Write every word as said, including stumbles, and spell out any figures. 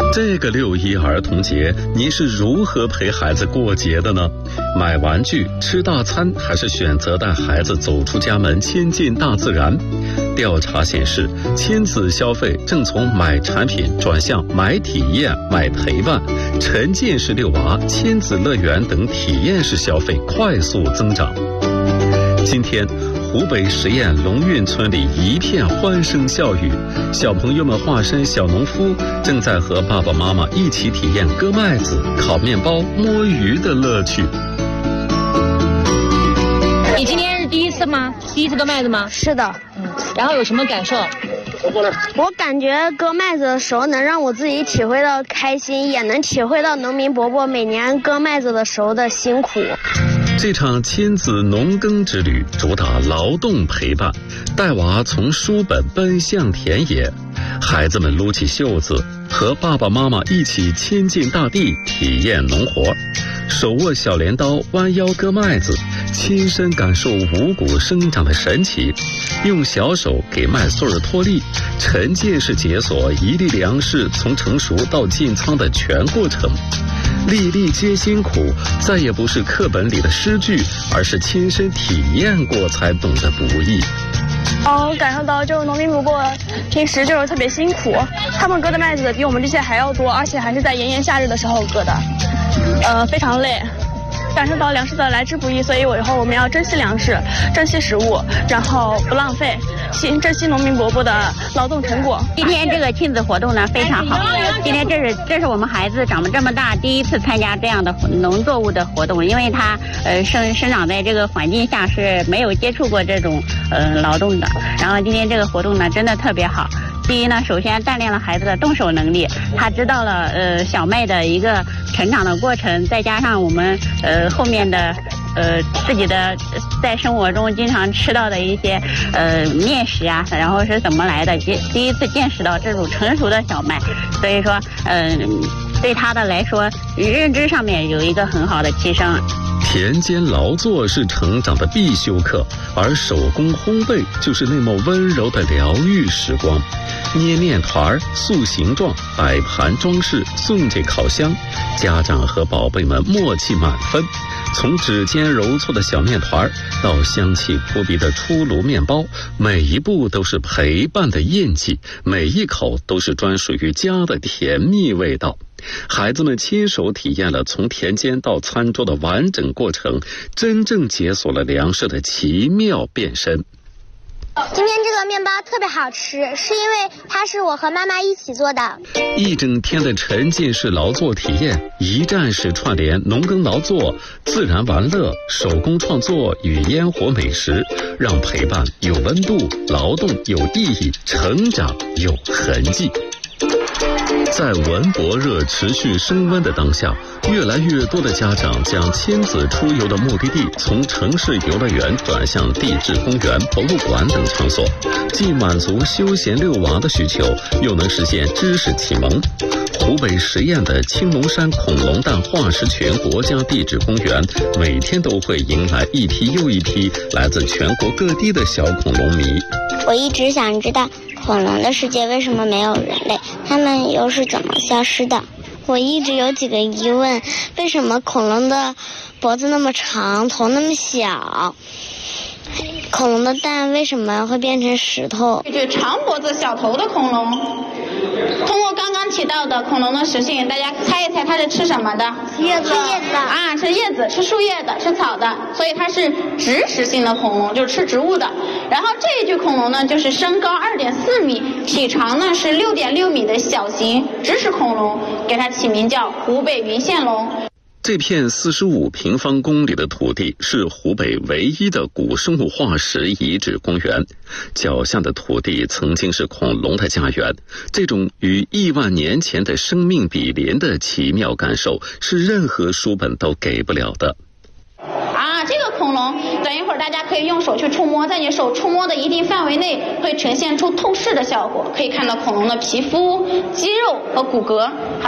这个六一儿童节，你是如何陪孩子过节的呢？买玩具、吃大餐，还是选择带孩子走出家门，亲近大自然？调查显示，亲子消费正从买产品转向买体验、买陪伴，沉浸式遛娃、亲子乐园等体验式消费快速增长。今天，湖北十堰龙运村里一片欢声笑语，小朋友们化身小农夫，正在和爸爸妈妈一起体验割麦子、烤面包、摸鱼的乐趣。 你今天是第一次吗？第一次割麦子吗？ 是的。 嗯，然后有什么感受？ 我感觉割麦子的时候能让我自己体会到开心，也能体会到农民伯伯每年割麦子的时候的辛苦。 这场亲子农耕之旅主打劳动陪伴，带娃从书本奔向田野，孩子们撸起袖子，和爸爸妈妈一起亲近大地，体验农活，手握小镰刀，弯腰割麦子，亲身感受五谷生长的神奇，用小手给麦穗儿脱粒，沉浸式解锁一粒粮食从成熟到进仓的全过程。粒粒皆辛苦，再也不是课本里的诗句，而是亲身体验过才懂得不易。 哦，我感受到就是农民伯伯平时就是特别辛苦，他们割的麦子比我们这些还要多，而且还是在炎炎夏日的时候割的，呃，非常累。感受到粮食的来之不易，所以我以后我们要珍惜粮食，珍惜食物，然后不浪费，珍珍惜农民伯伯的劳动成果。 今天这个亲子活动呢非常好，今天这是这是我们孩子长得这么大第一次参加这样的农作物的活动，因为他呃生生长在这个环境下是没有接触过这种呃劳动的，然后今天这个活动呢真的特别好。第一呢，首先锻炼了孩子的动手能力，他知道了呃小麦的一个成长的过程，再加上我们呃后面的呃自己的在生活中经常吃到的一些呃面食啊，然后是怎么来的，第第一次见识到这种成熟的小麦，所以说嗯、呃、对他的来说认知上面有一个很好的提升。 田间劳作是成长的必修课，而手工烘焙就是那么温柔的疗愈时光。捏面团、塑形状、摆盘装饰、送进烤箱，家长和宝贝们默契满分。从指尖揉搓的小面团到香气扑鼻的出炉面包，每一步都是陪伴的印记，每一口都是专属于家的甜蜜味道。孩子们亲手体验了从田间到餐桌的完整过程，真正解锁了粮食的奇妙变身。 今天这个面包特别好吃，是因为它是我和妈妈一起做的。 一整天的沉浸式劳作体验，一站式串联农耕劳作、自然玩乐、手工创作与烟火美食，让陪伴有温度，劳动有意义，成长有痕迹。在文博热持续升温的当下，越来越多的家长将亲子出游的目的地从城市游乐园转向地质公园、博物馆等场所，既满足休闲遛娃的需求，又能实现知识启蒙。湖北十堰的青龙山恐龙蛋化石群国家地质公园每天都会迎来一批又一批来自全国各地的小恐龙迷。 我一直想知道恐龙的世界为什么没有人类，它们又是怎么消失的。我一直有几个疑问，为什么恐龙的脖子那么长，头那么小？恐龙的蛋为什么会变成石头？ 这长脖子小头的恐龙，通过刚刚提到的恐龙的食性，大家猜一猜它是吃什么的？ 叶子。吃叶子的啊，吃叶子，吃树叶的，吃草的，所以它是植食性的恐龙，就是吃植物的。然后这一具恐龙呢，就是身高二点四米，体长呢是六点六米的小型植食恐龙，给它起名叫湖北云线龙。 这片四十五平方公里的土地是湖北唯一的古生物化石遗址公园，脚下的土地曾经是恐龙的家园。这种与亿万年前的生命比邻的奇妙感受，是任何书本都给不了的。 啊，这个恐龙，等一会儿大家可以用手去触摸，在你手触摸的一定范围内，会呈现出透视的效果，可以看到恐龙的皮肤、肌肉和骨骼。好。